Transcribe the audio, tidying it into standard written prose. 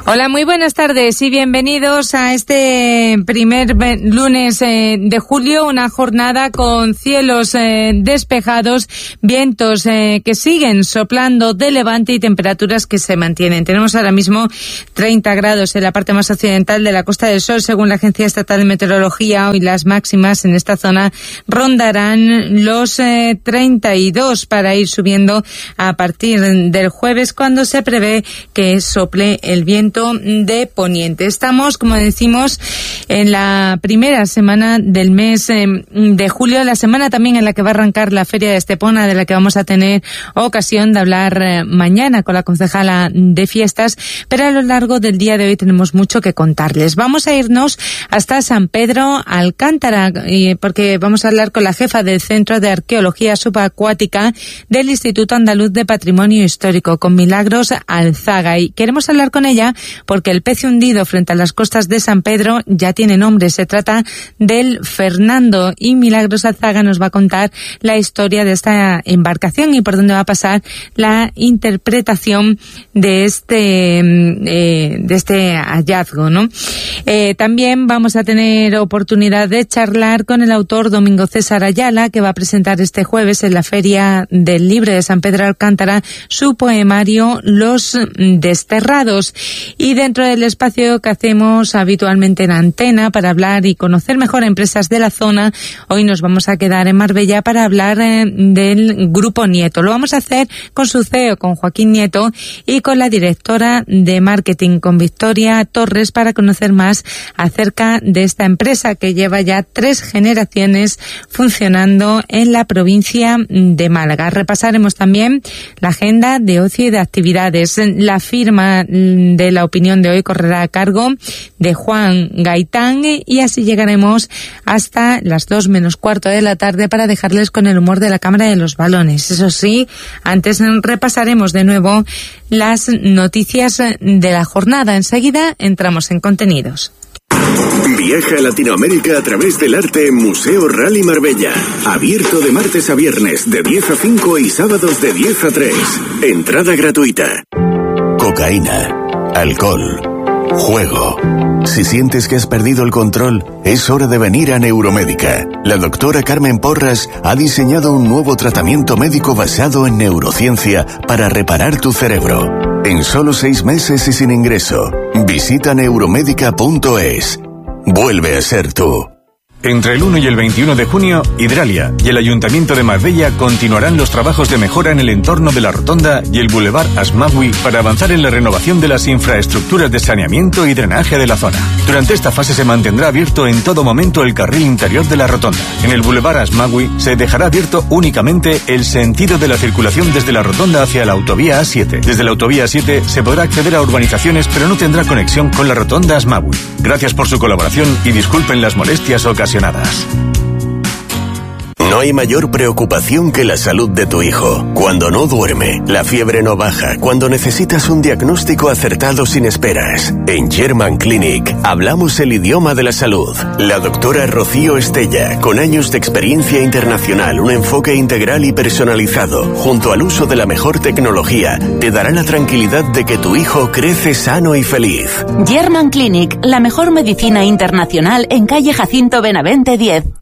Hola, muy buenas tardes y bienvenidos a este primer lunes de julio, una jornada con cielos despejados, vientos que siguen soplando de levante y temperaturas que se mantienen. Tenemos ahora mismo 30 grados en la parte más occidental de la Costa del Sol, según la Agencia Estatal de Meteorología. Hoy las máximas en esta zona rondarán los 32 para ir subiendo a partir del jueves, cuando se prevé que sople el viento de poniente. Estamos, como decimos, en la primera semana del mes de julio, la semana también en la que va a arrancar la Feria de Estepona, de la que vamos a tener ocasión de hablar mañana con la concejala de fiestas, pero a lo largo del día de hoy tenemos mucho que contarles. Vamos a irnos hasta San Pedro Alcántara, porque vamos a hablar con la jefa del Centro de Arqueología Subacuática del Instituto Andaluz de Patrimonio Histórico, con Milagros Alzaga, y queremos hablar con ella porque el pez hundido frente a las costas de San Pedro ya tiene nombre. Se trata del Fernando, y Milagros Alzaga nos va a contar la historia de esta embarcación y por dónde va a pasar la interpretación de este hallazgo, ¿no? También vamos a tener oportunidad de charlar con el autor Domingo César Ayala, que va a presentar este jueves en la Feria del Libro de San Pedro Alcántara su poemario Los Desterrados. Y dentro del espacio que hacemos habitualmente en Antena para hablar y conocer mejor empresas de la zona, hoy nos vamos a quedar en Marbella para hablar del Grupo Nieto. Lo vamos a hacer con su CEO, con Joaquín Nieto, y con la directora de marketing, con Victoria Torres, para conocer más acerca de esta empresa que lleva ya 3 generaciones funcionando en la provincia de Málaga. Repasaremos también la agenda de ocio y de actividades. La firma de la opinión de hoy correrá a cargo de Juan Gaitán, y así llegaremos hasta las 2 menos cuarto de la tarde para dejarles con el humor de la Cámara de los Balones. Eso sí, antes repasaremos de nuevo las noticias de la jornada. Enseguida entramos en contenidos. Viaja a Latinoamérica a través del arte en Museo Rally Marbella. Abierto de martes a viernes de 10 a 5 y sábados de 10 a 3. Entrada gratuita. Cocaína, alcohol, juego. Si sientes que has perdido el control, es hora de venir a Neuromédica. La doctora Carmen Porras ha diseñado un nuevo tratamiento médico basado en neurociencia para reparar tu cerebro. En solo 6 meses y sin ingreso. Visita neuromédica.es. Vuelve a ser tú. Entre el 1 y el 21 de junio, Hidralia y el Ayuntamiento de Marbella continuarán los trabajos de mejora en el entorno de la Rotonda y el Boulevard Asmagui para avanzar en la renovación de las infraestructuras de saneamiento y drenaje de la zona. Durante esta fase se mantendrá abierto en todo momento el carril interior de la Rotonda. En el Boulevard Asmagui se dejará abierto únicamente el sentido de la circulación desde la Rotonda hacia la autovía A7. Desde la autovía A7 se podrá acceder a urbanizaciones, pero no tendrá conexión con la Rotonda Asmagui. Gracias por su colaboración y disculpen las molestias ocasionadas. No hay mayor preocupación que la salud de tu hijo. Cuando no duerme, la fiebre no baja, cuando necesitas un diagnóstico acertado sin esperas. En German Clinic hablamos el idioma de la salud. La doctora Rocío Estella, con años de experiencia internacional, un enfoque integral y personalizado, junto al uso de la mejor tecnología, te dará la tranquilidad de que tu hijo crece sano y feliz. German Clinic, la mejor medicina internacional en calle Jacinto Benavente 10.